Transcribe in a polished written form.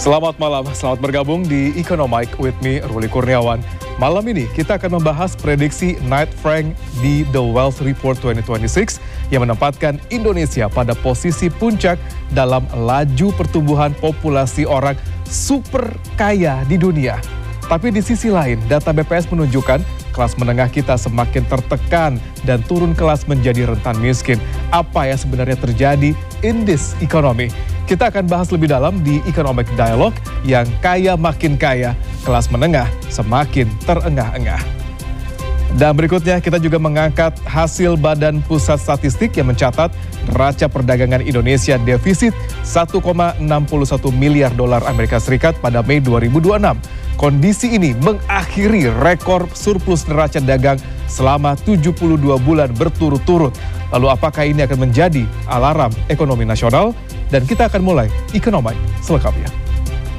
Selamat malam, selamat bergabung di Economic with me, Ruli Kurniawan. Malam ini kita akan membahas prediksi Knight Frank di The Wealth Report 2026 yang menempatkan Indonesia pada posisi puncak dalam laju pertumbuhan populasi orang super kaya di dunia. Tapi di sisi lain, data BPS menunjukkan kelas menengah kita semakin tertekan dan turun kelas menjadi rentan miskin. Apa yang sebenarnya terjadi in this economy? Kita akan bahas lebih dalam di Economic Dialogue yang kaya makin kaya, kelas menengah semakin terengah-engah. Dan berikutnya kita juga mengangkat hasil Badan Pusat Statistik yang mencatat neraca perdagangan Indonesia defisit 1,61 miliar dolar Amerika Serikat pada Mei 2026. Kondisi ini mengakhiri rekor surplus neraca dagang selama 72 bulan berturut-turut. Lalu apakah ini akan menjadi alarm ekonomi nasional? Dan kita akan mulai Economic selengkapnya.